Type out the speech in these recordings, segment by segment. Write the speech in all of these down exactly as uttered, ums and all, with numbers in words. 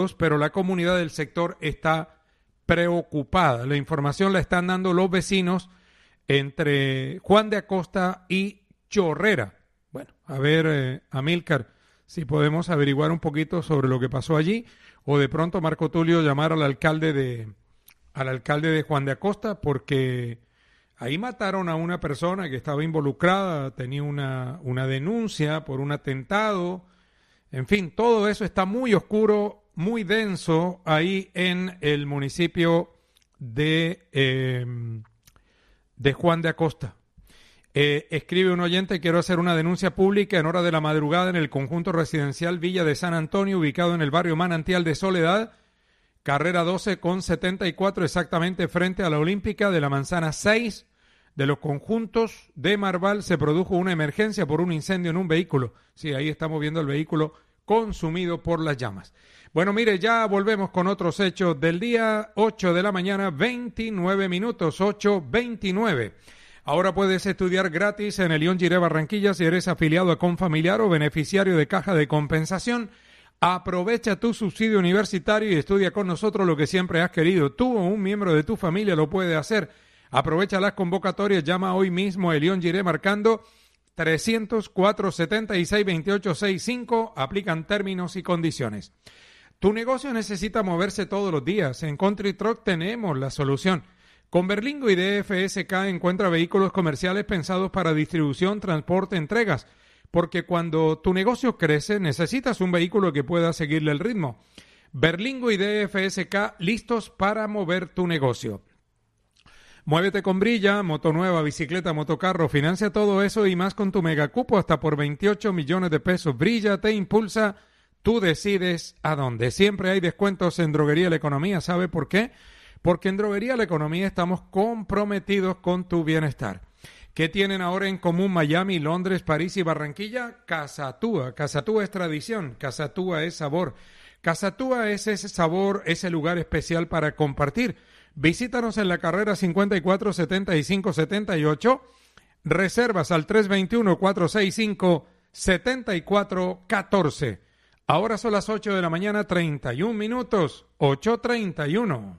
pero la comunidad del sector está preocupada. La información la están dando los vecinos entre Juan de Acosta y Chorrera. Bueno, a ver, eh, Amílcar, si podemos averiguar un poquito sobre lo que pasó allí, o de pronto Marco Tulio llamar al alcalde de, al alcalde de Juan de Acosta, porque ahí mataron a una persona que estaba involucrada, tenía una, una denuncia por un atentado. En fin, todo eso está muy oscuro, muy denso ahí en el municipio de, eh, de Juan de Acosta. Eh, escribe un oyente: quiero hacer una denuncia pública en hora de la madrugada en el conjunto residencial Villa de San Antonio, ubicado en el barrio Manantial de Soledad, carrera doce con setenta y cuatro, exactamente frente a la Olímpica de la Manzana seis de los conjuntos de Marval. Se produjo una emergencia por un incendio en un vehículo. Sí, ahí estamos viendo el vehículo consumido por las llamas. Bueno, mire, ya volvemos con otros hechos del día. Ocho de la mañana, veintinueve minutos, ocho veintinueve. Ahora puedes estudiar gratis en el I O N Giré Barranquilla si eres afiliado a Confamiliar o beneficiario de Caja de Compensación. Aprovecha tu subsidio universitario y estudia con nosotros lo que siempre has querido. Tú o un miembro de tu familia lo puede hacer. Aprovecha las convocatorias, llama hoy mismo a el I O N Giré marcando trescientos cuatro, setenta y seis, veintiocho sesenta y cinco. Aplican términos y condiciones. Tu negocio necesita moverse todos los días. En Country Truck tenemos la solución. Con Berlingo y D F S K encuentra vehículos comerciales pensados para distribución, transporte, entregas, porque cuando tu negocio crece necesitas un vehículo que pueda seguirle el ritmo. Berlingo y D F S K listos para mover tu negocio. Muévete con Brilla, moto nueva, bicicleta, motocarro, financia todo eso y más con tu megacupo hasta por veintiocho millones de pesos. Brilla te impulsa, tú decides a dónde. Siempre hay descuentos en Droguería La Economía, ¿sabe por qué? Porque en Droguería La Economía estamos comprometidos con tu bienestar. ¿Qué tienen ahora en común Miami, Londres, París y Barranquilla? Casatúa. Casatúa es tradición, Casatúa es sabor. Casatúa es ese sabor, ese lugar especial para compartir. Visítanos en la carrera cincuenta y cuatro, setenta y cinco, setenta y ocho. Reservas al tres dos uno, cuatro seis cinco, siete cuatro uno cuatro. Ahora son las ocho de la mañana, treinta y un minutos. ocho treinta y uno.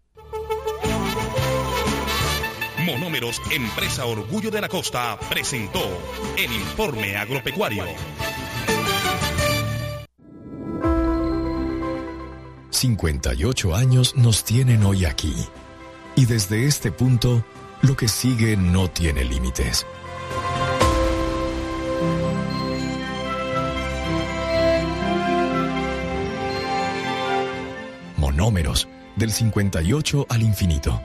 Monómeros, empresa Orgullo de la Costa, presentó el informe agropecuario. cincuenta y ocho años nos tienen hoy aquí. Y desde este punto, lo que sigue no tiene límites. Monómeros, del cincuenta y ocho al infinito.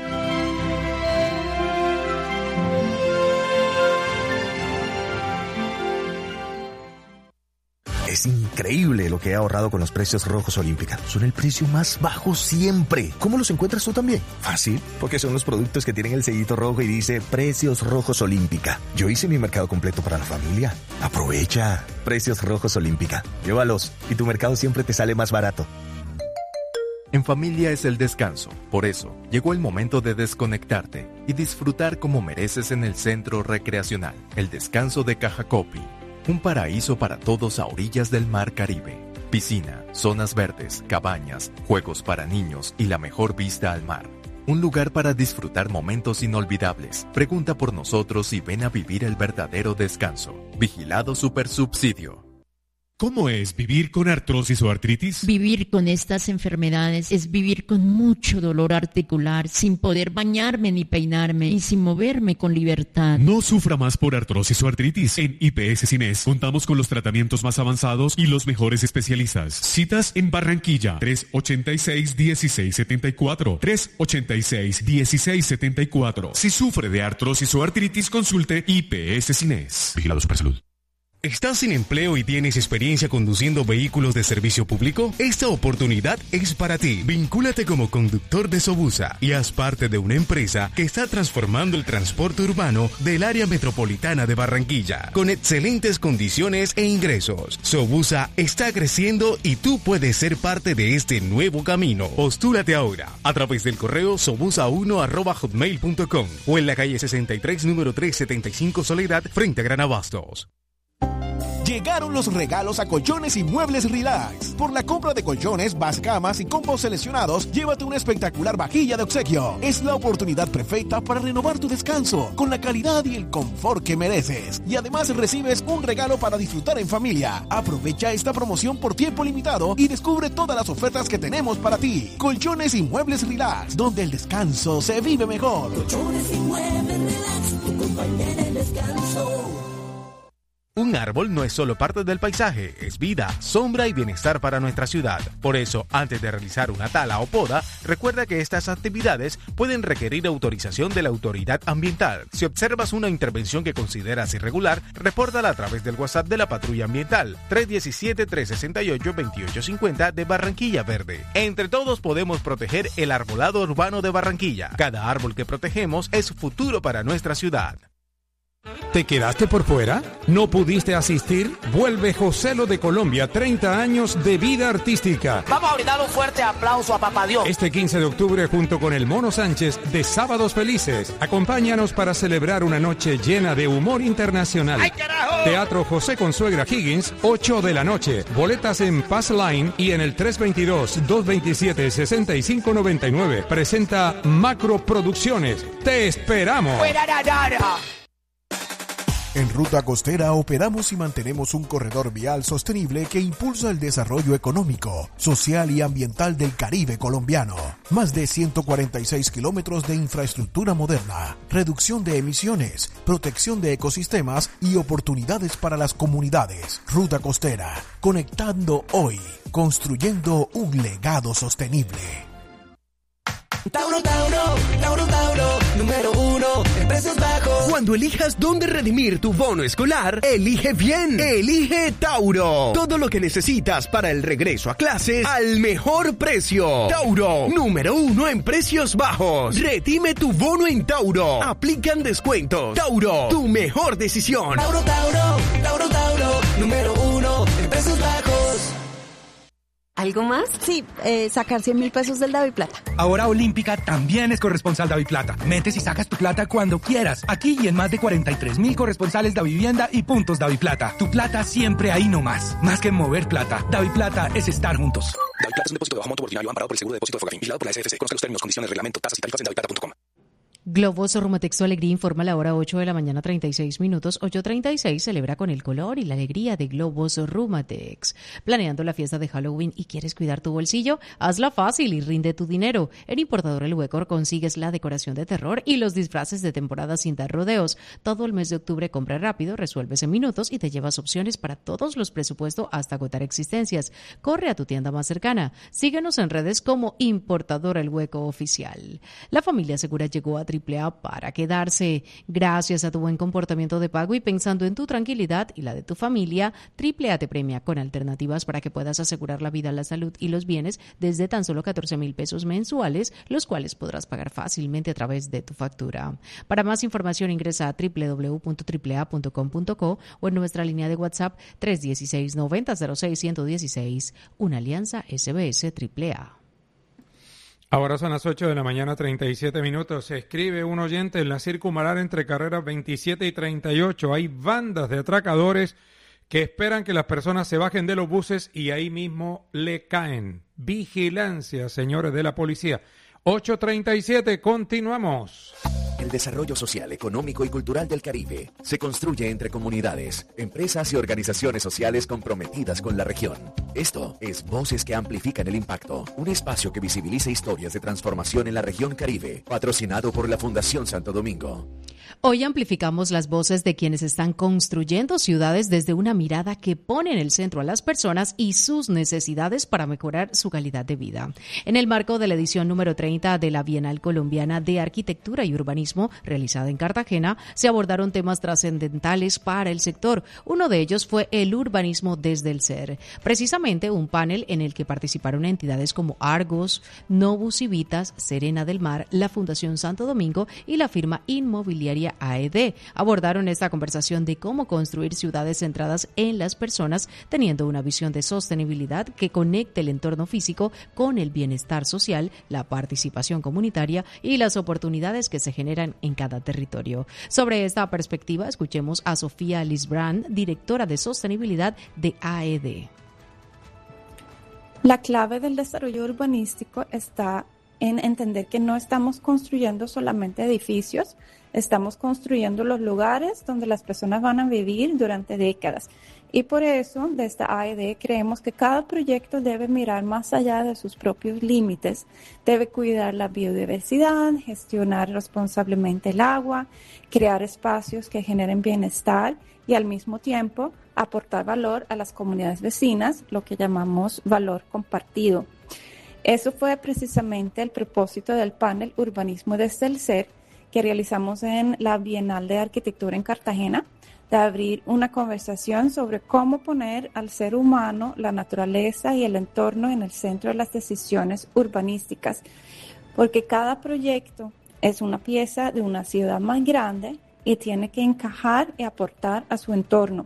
Es increíble lo que he ahorrado con los precios rojos Olímpica. Son el precio más bajo siempre. ¿Cómo los encuentras tú también? Fácil, porque son los productos que tienen el sellito rojo y dice Precios Rojos Olímpica. Yo hice mi mercado completo para la familia. Aprovecha. Precios Rojos Olímpica. Llévalos y tu mercado siempre te sale más barato. En familia es el descanso. Por eso, llegó el momento de desconectarte y disfrutar como mereces en el Centro Recreacional. El Descanso de Cajacopi. Un paraíso para todos a orillas del Mar Caribe. Piscina, zonas verdes, cabañas, juegos para niños y la mejor vista al mar. Un lugar para disfrutar momentos inolvidables. Pregunta por nosotros y ven a vivir el verdadero descanso. Vigilado Supersubsidio. ¿Cómo es vivir con artrosis o artritis? Vivir con estas enfermedades es vivir con mucho dolor articular, sin poder bañarme ni peinarme y sin moverme con libertad. No sufra más por artrosis o artritis. En I P S Cines contamos con los tratamientos más avanzados y los mejores especialistas. Citas en Barranquilla, tres ochenta y seis, dieciséis setenta y cuatro, tres ochenta y seis, dieciséis setenta y cuatro. Si sufre de artrosis o artritis, consulte I P S Cines. Vigilado Supersalud. ¿Estás sin empleo y tienes experiencia conduciendo vehículos de servicio público? Esta oportunidad es para ti. Vincúlate como conductor de Sobusa y haz parte de una empresa que está transformando el transporte urbano del área metropolitana de Barranquilla, con excelentes condiciones e ingresos. Sobusa está creciendo y tú puedes ser parte de este nuevo camino. Postúlate ahora a través del correo sobusa uno arroba hotmail punto com o en la calle sesenta y tres, número trescientos setenta y cinco Soledad, frente a Gran Abastos. Llegaron los regalos a Colchones y Muebles Relax. Por la compra de colchones, bascamas y combos seleccionados, llévate una espectacular vajilla de obsequio. Es la oportunidad perfecta para renovar tu descanso con la calidad y el confort que mereces. Y además recibes un regalo para disfrutar en familia. Aprovecha esta promoción por tiempo limitado y descubre todas las ofertas que tenemos para ti. Colchones y Muebles Relax, donde el descanso se vive mejor. Colchones y Muebles Relax, tu compañera en descanso. Un árbol no es solo parte del paisaje, es vida, sombra y bienestar para nuestra ciudad. Por eso, antes de realizar una tala o poda, recuerda que estas actividades pueden requerir autorización de la autoridad ambiental. Si observas una intervención que consideras irregular, repórtala a través del WhatsApp de la Patrulla Ambiental tres uno siete, tres seis ocho, dos ocho cinco cero de Barranquilla Verde. Entre todos podemos proteger el arbolado urbano de Barranquilla. Cada árbol que protegemos es futuro para nuestra ciudad. ¿Te quedaste por fuera? ¿No pudiste asistir? Vuelve Joselo de Colombia, treinta años de vida artística. Vamos a brindar un fuerte aplauso a Papá Dios. Este quince de octubre, junto con el Mono Sánchez de Sábados Felices, acompáñanos para celebrar una noche llena de humor internacional. ¡Ay, carajo! Teatro José Consuegra Higgins, ocho de la noche. Boletas en Pass Line y en el tres dos dos, dos dos siete, seis cinco nueve nueve. Presenta Macro Producciones. ¡Te esperamos! ¡Fuera, ra, ra, ra! En Ruta Costera operamos y mantenemos un corredor vial sostenible que impulsa el desarrollo económico, social y ambiental del Caribe colombiano. Más de ciento cuarenta y seis kilómetros de infraestructura moderna, reducción de emisiones, protección de ecosistemas y oportunidades para las comunidades. Ruta Costera, conectando hoy, construyendo un legado sostenible. Tauro, Tauro, Tauro, Tauro, número uno en precios bajos. Cuando elijas dónde redimir tu bono escolar, elige bien. Elige Tauro. Todo lo que necesitas para el regreso a clases al mejor precio. Tauro, número uno en precios bajos. Redime tu bono en Tauro. Aplican descuentos. Tauro, tu mejor decisión. Tauro, Tauro, Tauro, Tauro, número uno en precios bajos. ¿Algo más? Sí, eh, sacar cien mil pesos del DaviPlata. Ahora Olímpica también es corresponsal DaviPlata. Metes y sacas tu plata cuando quieras. Aquí y en más de cuarenta y tres mil corresponsales Davivienda y puntos DaviPlata. Tu plata siempre ahí nomás. Más que mover plata. DaviPlata es estar juntos. DaviPlata es un depósito de bajo monto ordinario amparado por el seguro de depósito de Fogafín. Vigilado por la S F C. Conozca los términos, condiciones, reglamento, tasas y tarifas en daviplata punto com. Globos Rumatex Alegría informa la hora ocho de la mañana treinta y seis minutos. ocho treinta y seis celebra con el color y la alegría de Globos Rumatex. Planeando la fiesta de Halloween y quieres cuidar tu bolsillo, hazla fácil y rinde tu dinero. En Importador El Huécor consigues la decoración de terror y los disfraces de temporada sin dar rodeos. Todo el mes de octubre compra rápido, resuelves en minutos y te llevas opciones para todos los presupuestos hasta agotar existencias. Corre a tu tienda más cercana. Síguenos en redes como Importador El Hueco Oficial. La familia Segura llegó a Triple A para quedarse. Gracias a tu buen comportamiento de pago y pensando en tu tranquilidad y la de tu familia, Triple A te premia con alternativas para que puedas asegurar la vida, la salud y los bienes desde tan solo catorce mil pesos mensuales, los cuales podrás pagar fácilmente a través de tu factura. Para más información ingresa a doble u doble u doble u punto triple a punto com punto co o en nuestra línea de WhatsApp tres uno seis, noventa, cero seis, ciento dieciséis. Una alianza S B S Triple A. Ahora son las ocho de la mañana, treinta y siete minutos. Se escribe un oyente en la circunvalar entre carreras veintisiete y treinta y ocho. Hay bandas de atracadores que esperan que las personas se bajen de los buses y ahí mismo le caen. Vigilancia, señores de la policía. ocho treinta y siete, continuamos. El desarrollo social, económico y cultural del Caribe se construye entre comunidades, empresas y organizaciones sociales comprometidas con la región. Esto es Voces que Amplifican el Impacto, un espacio que visibiliza historias de transformación en la región Caribe, patrocinado por la Fundación Santo Domingo. Hoy amplificamos las voces de quienes están construyendo ciudades desde una mirada que pone en el centro a las personas y sus necesidades para mejorar su calidad de vida. En el marco de la edición número treinta de la Bienal Colombiana de Arquitectura y Urbanismo, realizada en Cartagena, se abordaron temas trascendentales para el sector. Uno de ellos fue el urbanismo desde el ser. Precisamente precisamente un panel en el que participaron entidades como Argos, Novus y Vitas, Serena del Mar, la Fundación Santo Domingo y la firma inmobiliaria A E D. Abordaron esta conversación de cómo construir ciudades centradas en las personas, teniendo una visión de sostenibilidad que conecte el entorno físico con el bienestar social, la participación comunitaria y las oportunidades que se generan en cada territorio. Sobre esta perspectiva, escuchemos a Sofía Lisbrand, directora de sostenibilidad de A E D. La clave del desarrollo urbanístico está en entender que no estamos construyendo solamente edificios, estamos construyendo los lugares donde las personas van a vivir durante décadas. Y por eso, desde A E D, creemos que cada proyecto debe mirar más allá de sus propios límites. Debe cuidar la biodiversidad, gestionar responsablemente el agua, crear espacios que generen bienestar y al mismo tiempo aportar valor a las comunidades vecinas, lo que llamamos valor compartido. Eso fue precisamente el propósito del panel Urbanismo desde el Ser que realizamos en la Bienal de Arquitectura en Cartagena, de abrir una conversación sobre cómo poner al ser humano, la naturaleza y el entorno en el centro de las decisiones urbanísticas, porque cada proyecto es una pieza de una ciudad más grande y tiene que encajar y aportar a su entorno.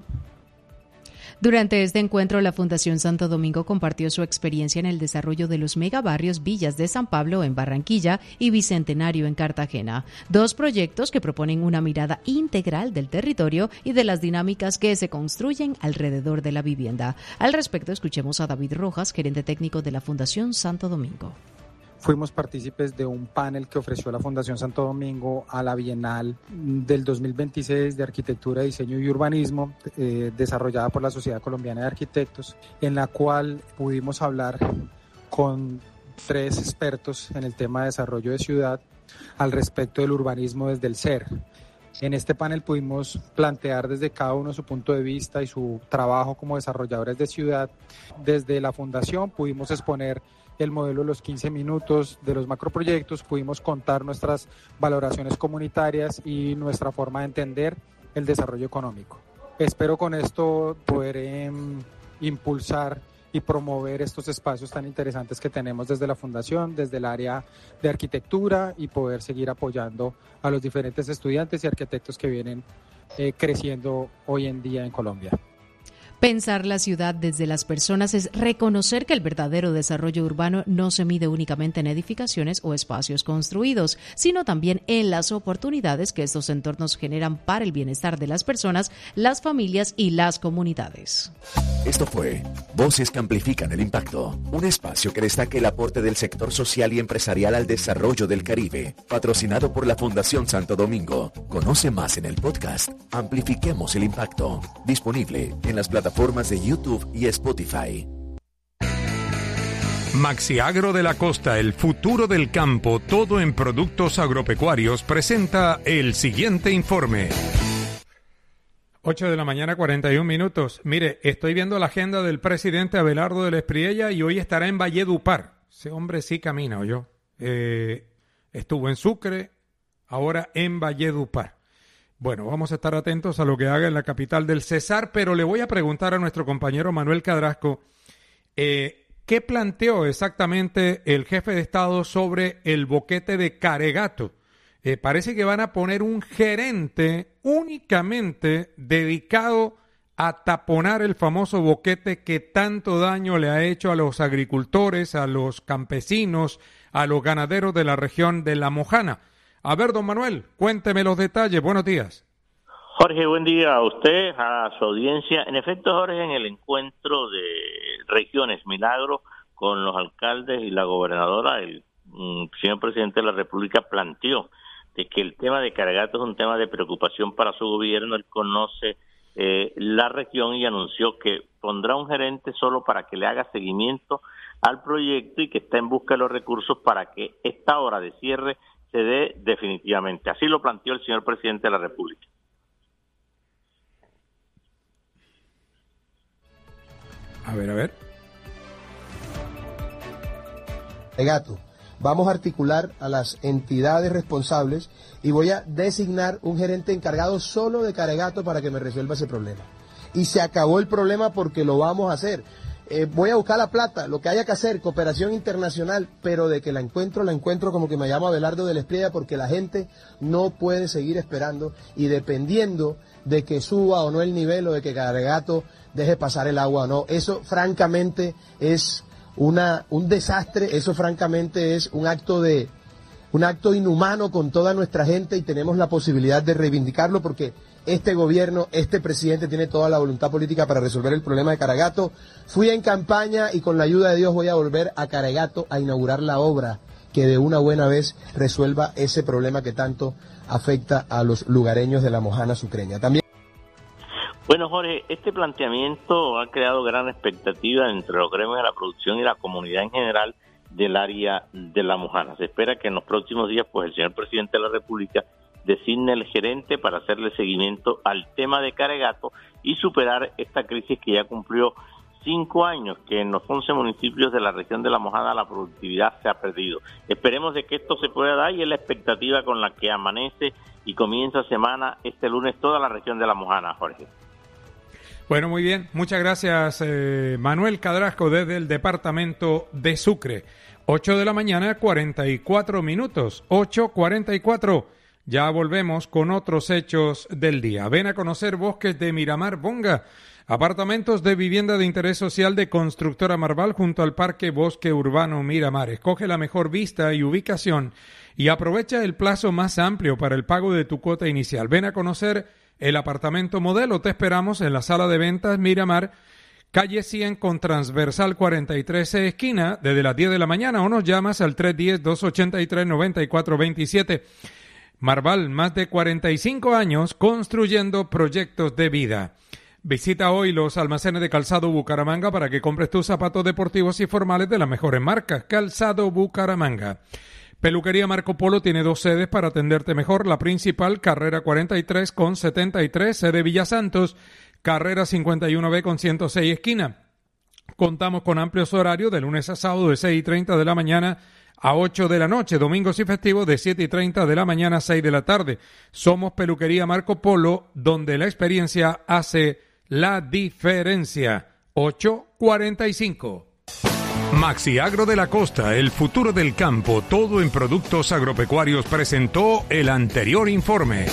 Durante este encuentro, la Fundación Santo Domingo compartió su experiencia en el desarrollo de los megabarrios Villas de San Pablo en Barranquilla y Bicentenario en Cartagena, dos proyectos que proponen una mirada integral del territorio y de las dinámicas que se construyen alrededor de la vivienda. Al respecto, escuchemos a David Rojas, gerente técnico de la Fundación Santo Domingo. Fuimos partícipes de un panel que ofreció la Fundación Santo Domingo a la Bienal del dos mil veintiséis de Arquitectura, Diseño y Urbanismo, eh, desarrollada por la Sociedad Colombiana de Arquitectos, en la cual pudimos hablar con tres expertos en el tema de desarrollo de ciudad al respecto del urbanismo desde el ser. En este panel pudimos plantear desde cada uno su punto de vista y su trabajo como desarrolladores de ciudad. Desde la Fundación pudimos exponer el modelo de los quince minutos de los macroproyectos, pudimos contar nuestras valoraciones comunitarias y nuestra forma de entender el desarrollo económico. Espero con esto poder eh, impulsar y promover estos espacios tan interesantes que tenemos desde la Fundación, desde el área de arquitectura, y poder seguir apoyando a los diferentes estudiantes y arquitectos que vienen eh, creciendo hoy en día en Colombia. Pensar la ciudad desde las personas es reconocer que el verdadero desarrollo urbano no se mide únicamente en edificaciones o espacios construidos, sino también en las oportunidades que estos entornos generan para el bienestar de las personas, las familias y las comunidades. Esto fue Voces que Amplifican el Impacto, un espacio que destaca el aporte del sector social y empresarial al desarrollo del Caribe, patrocinado por la Fundación Santo Domingo. Conoce más en el podcast Amplifiquemos el Impacto, disponible en las plataformas Plataformas de YouTube y Spotify. Maxiagro de la Costa, el futuro del campo, todo en productos agropecuarios, presenta el siguiente informe. ocho de la mañana, cuarenta y un minutos. Mire, estoy viendo la agenda del presidente Abelardo del Espriella y hoy estará en Valledupar. Ese hombre sí camina, ¿oyó? Eh, estuvo en Sucre, ahora en Valledupar. Bueno, vamos a estar atentos a lo que haga en la capital del Cesar, pero le voy a preguntar a nuestro compañero Manuel Cadrasco, eh, ¿qué planteó exactamente el jefe de Estado sobre el boquete de Caregato? Eh, parece que van a poner un gerente únicamente dedicado a taponar el famoso boquete que tanto daño le ha hecho a los agricultores, a los campesinos, a los ganaderos de la región de La Mojana. A ver, don Manuel, cuénteme los detalles. Buenos días. Jorge, buen día a usted, a su audiencia. En efecto, Jorge, en el encuentro de Regiones Milagro con los alcaldes y la gobernadora, el mm, señor presidente de la República planteó de que el tema de Caregato es un tema de preocupación para su gobierno. Él conoce eh, la región y anunció que pondrá un gerente solo para que le haga seguimiento al proyecto y que está en busca de los recursos para que esta hora de cierre se dé definitivamente. Así lo planteó el señor presidente de la República. A ver, a ver. Caregato. Vamos a articular a las entidades responsables y voy a designar un gerente encargado solo de Caregato para que me resuelva ese problema. Y se acabó el problema porque lo vamos a hacer. eh, voy a buscar la plata, lo que haya que hacer, cooperación internacional, pero de que la encuentro, la encuentro como que me llamo Abelardo de la Espriella, porque la gente no puede seguir esperando y dependiendo de que suba o no el nivel o de que Garegato deje pasar el agua o no. Eso francamente es una un desastre, eso francamente es un acto de un acto inhumano con toda nuestra gente y tenemos la posibilidad de reivindicarlo porque este gobierno, este presidente tiene toda la voluntad política para resolver el problema de Garegato. Fui en campaña y con la ayuda de Dios voy a volver a Garegato a inaugurar la obra que de una buena vez resuelva ese problema que tanto afecta a los lugareños de la Mojana Sucreña. También. Bueno, Jorge, este planteamiento ha creado gran expectativa entre los gremios de la producción y la comunidad en general del área de la Mojana. Se espera que en los próximos días pues el señor presidente de la República designe el gerente para hacerle seguimiento al tema de Garegato y superar esta crisis que ya cumplió cinco años, que en los once municipios de la región de la Mojana la productividad se ha perdido. Esperemos de que esto se pueda dar y es la expectativa con la que amanece y comienza semana este lunes toda la región de la Mojana, Jorge. Bueno, muy bien. Muchas gracias, eh, Manuel Cadrasco, desde el departamento de Sucre. ocho de la mañana, cuarenta y cuatro minutos. ocho cuarenta y cuatro. Ya volvemos con otros hechos del día. Ven a conocer Bosques de Miramar Bonga. Apartamentos de vivienda de interés social de Constructora Marval junto al Parque Bosque Urbano Miramar. Escoge la mejor vista y ubicación y aprovecha el plazo más amplio para el pago de tu cuota inicial. Ven a conocer el apartamento modelo. Te esperamos en la sala de ventas Miramar, calle cien con transversal cuarenta y tres C, esquina, desde las diez de la mañana o nos llamas al tres uno cero, dos ocho tres, nueve cuatro dos siete. Marval, más de cuarenta y cinco años construyendo proyectos de vida. Visita hoy los almacenes de Calzado Bucaramanga para que compres tus zapatos deportivos y formales de las mejores marcas. Calzado Bucaramanga. Peluquería Marco Polo tiene dos sedes para atenderte mejor. La principal, carrera cuarenta y tres con setenta y tres, sede Villa Santos, carrera cincuenta y uno B con ciento seis, esquina. Contamos con amplios horarios de lunes a sábado de seis y treinta de la mañana a ocho de la noche, domingos y festivos de siete y treinta de la mañana a seis de la tarde. Somos Peluquería Marco Polo, donde la experiencia hace la diferencia. ocho cuarenta y cinco. Maxi Agro de la Costa, el futuro del campo, todo en productos agropecuarios, presentó el anterior informe.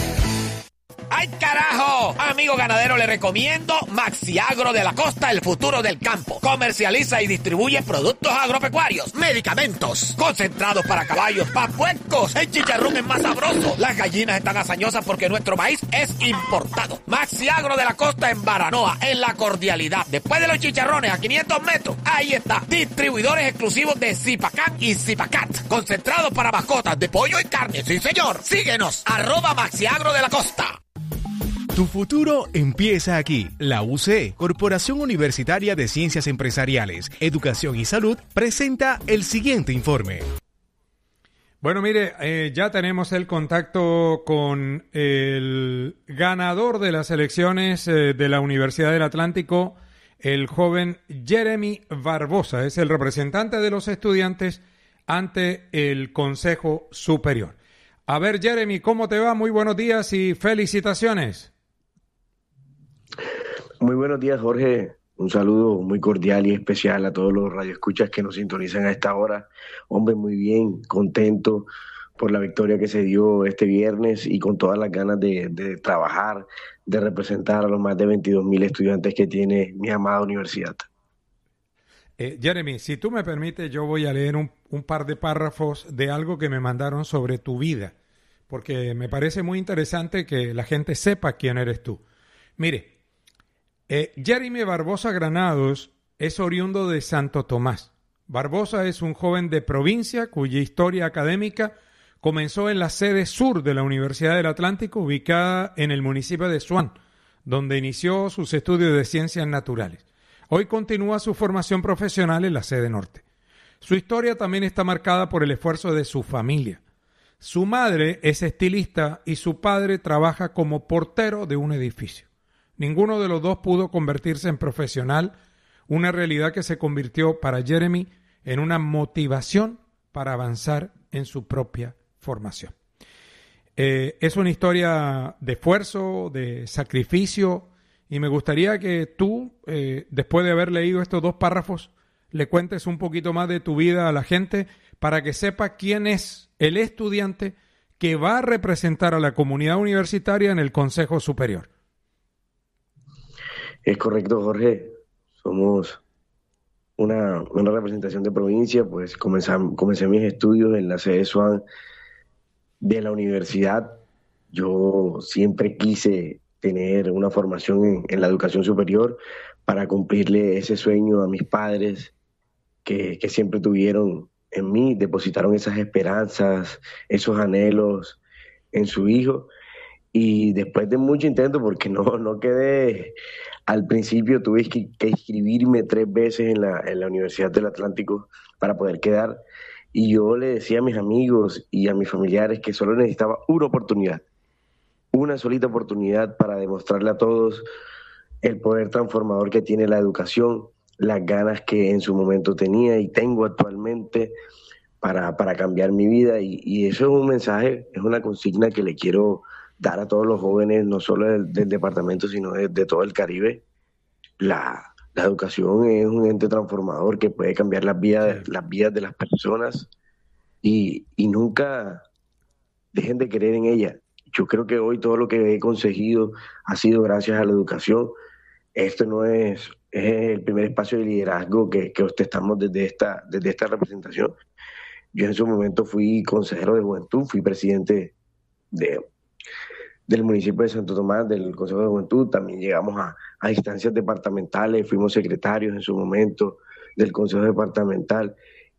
¡Ay, carajo! Amigo ganadero, le recomiendo Maxi Agro de la Costa, el futuro del campo. Comercializa y distribuye productos agropecuarios, medicamentos, concentrados para caballos, para puercos. El chicharrón es más sabroso. Las gallinas están hazañosas porque nuestro maíz es importado. Maxi Agro de la Costa en Baranoa, en La Cordialidad. Después de los chicharrones, a quinientos metros, ahí está. Distribuidores exclusivos de Zipacán y Zipacat. Concentrados para mascotas de pollo y carne. Sí, señor. Síguenos. Arroba Maxi Agro de la Costa. Tu futuro empieza aquí. La U C, Corporación Universitaria de Ciencias Empresariales, Educación y Salud, presenta el siguiente informe. Bueno, mire, eh, ya tenemos el contacto con el ganador de las elecciones eh, de la Universidad del Atlántico, el joven Jeremy Barbosa. Es el representante de los estudiantes ante el Consejo Superior. A ver, Jeremy, ¿cómo te va? Muy buenos días y felicitaciones. Muy buenos días, Jorge. Un saludo muy cordial y especial a todos los radioescuchas que nos sintonizan a esta hora. Hombre, muy bien, contento por la victoria que se dio este viernes y con todas las ganas de, de trabajar, de representar a los más de veintidós mil estudiantes que tiene mi amada universidad. Eh, Jeremy, si tú me permites, yo voy a leer un, un par de párrafos de algo que me mandaron sobre tu vida, porque me parece muy interesante que la gente sepa quién eres tú. Mire, eh, Jeremy Barbosa Granados es oriundo de Santo Tomás. Barbosa es un joven de provincia cuya historia académica comenzó en la sede sur de la Universidad del Atlántico, ubicada en el municipio de Suán, donde inició sus estudios de ciencias naturales. Hoy continúa su formación profesional en la sede norte. Su historia también está marcada por el esfuerzo de su familia. Su madre es estilista y su padre trabaja como portero de un edificio. Ninguno de los dos pudo convertirse en profesional, una realidad que se convirtió para Jeremy en una motivación para avanzar en su propia formación. Eh, es una historia de esfuerzo, de sacrificio y me gustaría que tú, eh, después de haber leído estos dos párrafos, le cuentes un poquito más de tu vida a la gente para que sepa quién es el estudiante que va a representar a la comunidad universitaria en el Consejo Superior. Es correcto, Jorge. Somos una, una representación de provincia, pues comencé, comencé mis estudios en la sede SWAN de la universidad. Yo siempre quise tener una formación en, en la educación superior para cumplirle ese sueño a mis padres que, que siempre tuvieron en mí, depositaron esas esperanzas, esos anhelos en su hijo. Y después de mucho intento, porque no, no quedé, al principio tuve que, que inscribirme tres veces en la, en la Universidad del Atlántico para poder quedar. Y yo le decía a mis amigos y a mis familiares que solo necesitaba una oportunidad, una solita oportunidad para demostrarle a todos el poder transformador que tiene la educación, las ganas que en su momento tenía y tengo actualmente para, para cambiar mi vida. Y, y eso es un mensaje, es una consigna que le quiero dar a todos los jóvenes, no solo del, del departamento, sino de, de todo el Caribe. La, la educación es un ente transformador que puede cambiar las vidas, sí. las vidas de las personas y, y nunca dejen de creer en ella. Yo creo que hoy todo lo que he conseguido ha sido gracias a la educación. Esto no es, es el primer espacio de liderazgo que, que ostentamos desde esta, desde esta representación. Yo en su momento fui consejero de juventud, fui presidente de, del municipio de Santo Tomás, del Consejo de Juventud. También llegamos a, a instancias departamentales, fuimos secretarios en su momento del Consejo Departamental.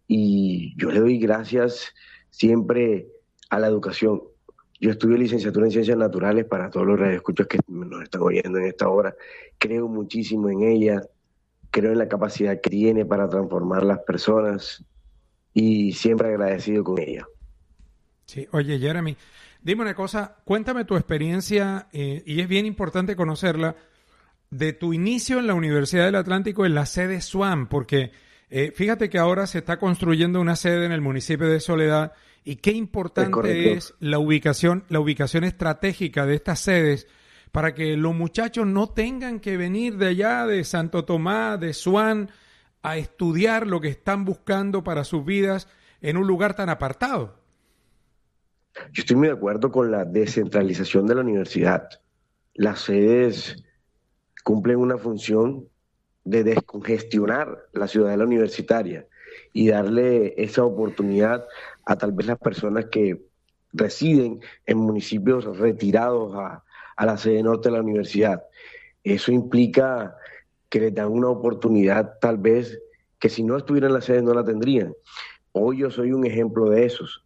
Y yo le doy gracias siempre a la educación. Yo estudio licenciatura en Ciencias Naturales para todos los radioescuchas que nos están oyendo en esta hora. Creo muchísimo en ella, creo en la capacidad que tiene para transformar las personas y siempre agradecido con ella. Sí, oye, Jeremy, dime una cosa, cuéntame tu experiencia, eh, y es bien importante conocerla, de tu inicio en la Universidad del Atlántico en la sede SWAN, porque eh, fíjate que ahora se está construyendo una sede en el municipio de Soledad. Y qué importante es, es la ubicación, la ubicación estratégica de estas sedes para que los muchachos no tengan que venir de allá, de Santo Tomás, de SWAN, a estudiar lo que están buscando para sus vidas en un lugar tan apartado. Yo estoy muy de acuerdo con la descentralización de la universidad. Las sedes cumplen una función de descongestionar la ciudadela universitaria y darle esa oportunidad a tal vez las personas que residen en municipios retirados a, a la sede norte de la universidad. Eso implica que les dan una oportunidad tal vez que si no estuvieran en la sede no la tendrían. Hoy yo soy un ejemplo de esos.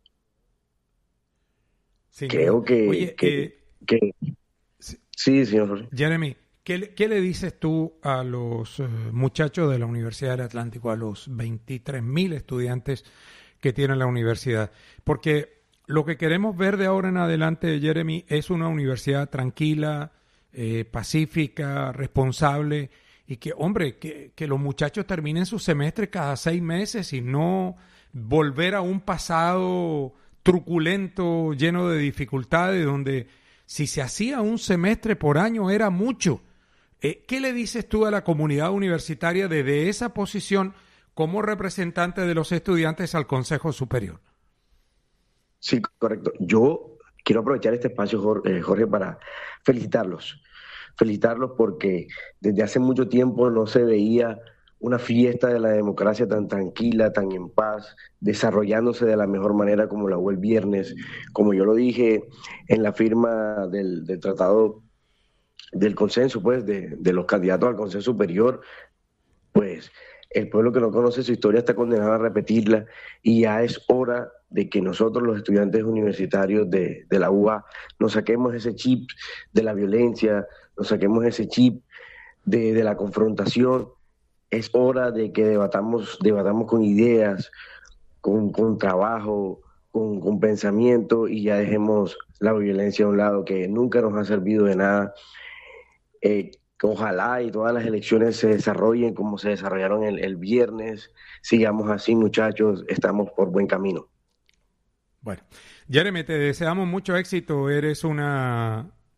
Sí, Creo que... Oye, que, eh, que sí, sí, señor Jorge. Jeremy, ¿qué, ¿qué le dices tú a los uh, muchachos de la Universidad del Atlántico, a los veintitrés mil estudiantes que tiene la universidad? Porque lo que queremos ver de ahora en adelante, Jeremy, es una universidad tranquila, eh, pacífica, responsable, y que, hombre, que, que los muchachos terminen su semestre cada seis meses y no volver a un pasado truculento, lleno de dificultades, donde si se hacía un semestre por año era mucho. Eh, ¿Qué le dices tú a la comunidad universitaria desde esa posición como representante de los estudiantes al Consejo Superior? Sí, correcto. Yo quiero aprovechar este espacio, Jorge, Jorge, para felicitarlos. Felicitarlos porque desde hace mucho tiempo no se veía una fiesta de la democracia tan tranquila, tan en paz, desarrollándose de la mejor manera como la hubo el viernes. Como yo lo dije en la firma del, del tratado del consenso, pues, de, de los candidatos al Consejo Superior, pues el pueblo que no conoce su historia está condenado a repetirla y ya es hora de que nosotros, los estudiantes universitarios de, de la U A, nos saquemos ese chip de la violencia, nos saquemos ese chip de, de la confrontación. Es hora de que debatamos, debatamos con ideas, con, con trabajo, con, con pensamiento y ya dejemos la violencia a un lado, que nunca nos ha servido de nada. Eh, Ojalá y todas las elecciones se desarrollen como se desarrollaron el, el viernes. Sigamos así, muchachos, estamos por buen camino. Bueno, Jeremy, te deseamos mucho éxito. Eres una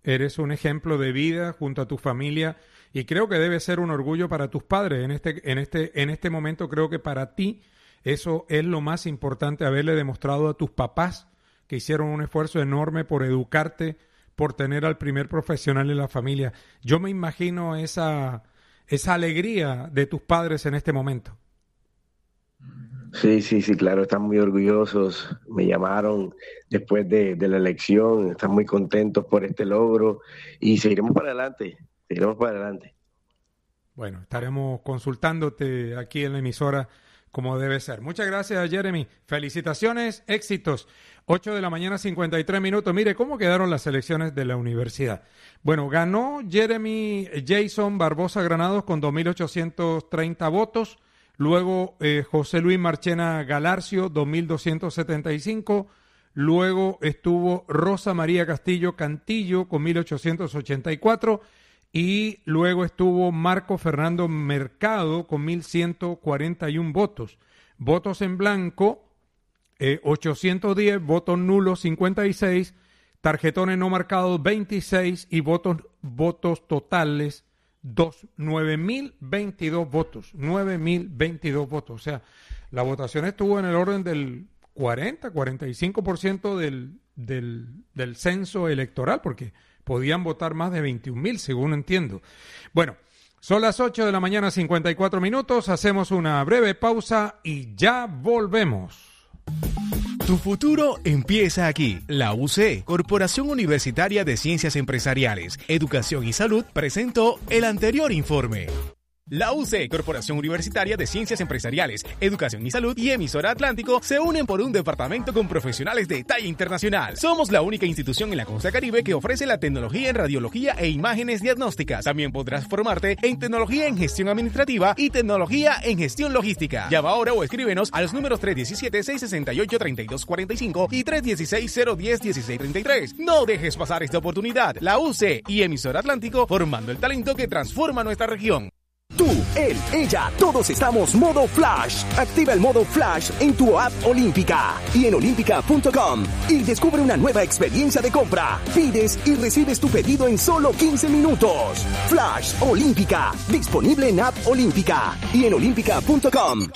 eres un ejemplo de vida junto a tu familia y creo que debe ser un orgullo para tus padres. En este, en este, en este momento creo que para ti eso es lo más importante, haberle demostrado a tus papás que hicieron un esfuerzo enorme por educarte, por tener al primer profesional en la familia. Yo me imagino esa, esa alegría de tus padres en este momento. Sí, sí, sí, claro, están muy orgullosos. Me llamaron después de, de la elección, están muy contentos por este logro y seguiremos para adelante, seguiremos para adelante. Bueno, estaremos consultándote aquí en la emisora como debe ser. Muchas gracias, Jeremy. Felicitaciones, éxitos. ocho de la mañana, cincuenta y tres minutos. Mire, ¿cómo quedaron las elecciones de la universidad? Bueno, ganó Jeremy Jason Barbosa Granados con dos mil ochocientos treinta votos. Luego eh, José Luis Marchena Galarcio, dos mil doscientos setenta y cinco. Luego estuvo Rosa María Castillo Cantillo con mil ochocientos ochenta y cuatro. Y luego estuvo Marco Fernando Mercado con mil ciento cuarenta y uno votos. Votos en blanco, eh, ochocientos diez, votos nulos cincuenta y seis, tarjetones no marcados veintiséis y votos, votos totales Dos, nueve mil veintidós votos, nueve mil veintidós votos. O sea, la votación estuvo en el orden del cuarenta, cuarenta y cinco por ciento del, del, del censo electoral, porque podían votar más de veintiún mil, según entiendo. Bueno, son las ocho de la mañana, cincuenta y cuatro minutos. Hacemos una breve pausa y ya volvemos. Tu futuro empieza aquí. La U C, Corporación Universitaria de Ciencias Empresariales, Educación y Salud, presentó el anterior informe. La U C, Corporación Universitaria de Ciencias Empresariales, Educación y Salud y Emisora Atlántico se unen por un departamento con profesionales de talla internacional. Somos la única institución en la costa caribe que ofrece la tecnología en radiología e imágenes diagnósticas. También podrás formarte en tecnología en gestión administrativa y tecnología en gestión logística. Llama ahora o escríbenos a los números tres uno siete, seis seis ocho, tres dos cuatro cinco y tres uno seis, cero uno cero, uno seis tres tres. No dejes pasar esta oportunidad. La U C y Emisora Atlántico formando el talento que transforma nuestra región. Tú, él, ella, todos estamos modo Flash. Activa el modo Flash en tu app Olímpica y en olímpica punto com y descubre una nueva experiencia de compra. Pides y recibes tu pedido en solo quince minutos. Flash Olímpica, disponible en app Olímpica y en olímpica punto com.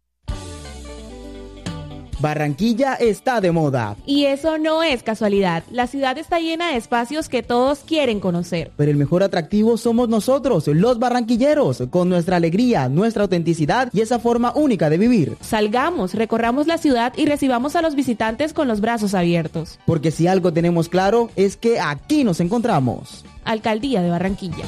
Barranquilla está de moda. Y eso no es casualidad. La ciudad está llena de espacios que todos quieren conocer. Pero el mejor atractivo somos nosotros, los barranquilleros, con nuestra alegría, nuestra autenticidad y esa forma única de vivir. Salgamos, recorramos la ciudad y recibamos a los visitantes con los brazos abiertos. Porque si algo tenemos claro es que aquí nos encontramos. Alcaldía de Barranquilla.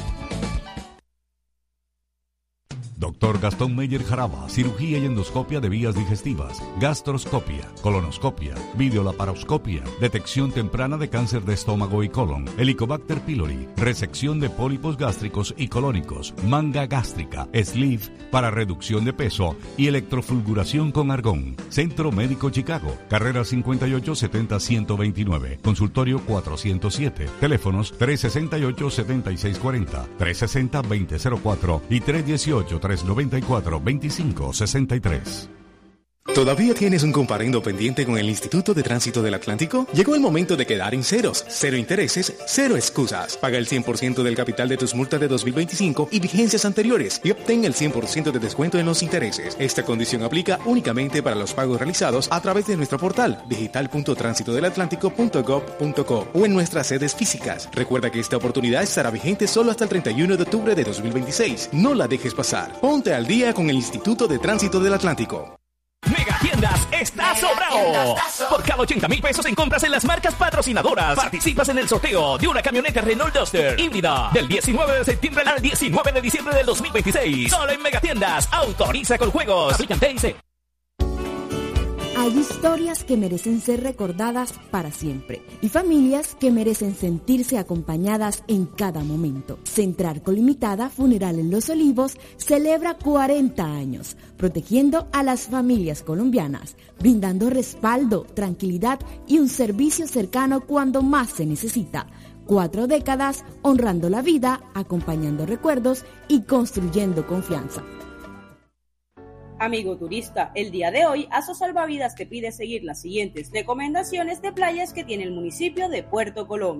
Doctor Gastón Meyer Jaraba, cirugía y endoscopia de vías digestivas, gastroscopia, colonoscopia, videolaparoscopia, detección temprana de cáncer de estómago y colon, Helicobacter pylori, resección de pólipos gástricos y colónicos, manga gástrica, sleeve para reducción de peso y electrofulguración con argón. Centro Médico Chicago, carrera cincuenta y ocho setenta ciento veintinueve, consultorio cuatrocientos siete, teléfonos tres sesenta y ocho setenta y seis cuarenta, tres sesenta veinte cero cuatro y tres dieciocho tres noventa y cuatro veinticinco sesenta y tres. ¿Todavía tienes un comparendo pendiente con el Instituto de Tránsito del Atlántico? Llegó el momento de quedar en ceros, cero intereses, cero excusas. Paga el cien por ciento del capital de tus multas de dos mil veinticinco y vigencias anteriores y obtén el cien por ciento de descuento en los intereses. Esta condición aplica únicamente para los pagos realizados a través de nuestro portal digital punto tránsito del atlántico punto gob punto co o en nuestras sedes físicas. Recuerda que esta oportunidad estará vigente solo hasta el treinta y uno de octubre de dos mil veintiséis. No la dejes pasar. Ponte al día con el Instituto de Tránsito del Atlántico. Mega Tiendas está sobrado. Por cada ochenta mil pesos en compras en las marcas patrocinadoras, participas en el sorteo de una camioneta Renault Duster híbrida del diecinueve de septiembre al diecinueve de diciembre del dos mil veintiséis. Solo en Mega Tiendas. Autoriza con juegos. Aplican T I C. Hay historias que merecen ser recordadas para siempre y familias que merecen sentirse acompañadas en cada momento. Centrarco Limitada Funeral en Los Olivos celebra cuarenta años, protegiendo a las familias colombianas, brindando respaldo, tranquilidad y un servicio cercano cuando más se necesita. Cuatro décadas honrando la vida, acompañando recuerdos y construyendo confianza. Amigo turista, el día de hoy Aso Salvavidas te pide seguir las siguientes recomendaciones de playas que tiene el municipio de Puerto Colombia.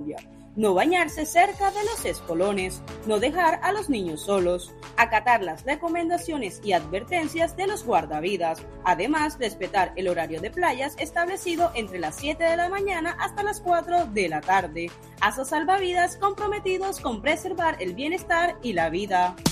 no bañarse cerca de los espolones, no dejar a los niños solos, acatar las recomendaciones y advertencias de los guardavidas, además respetar el horario de playas establecido entre las siete de la mañana hasta las cuatro de la tarde. A sus salvavidas comprometidos con preservar el bienestar y la vida.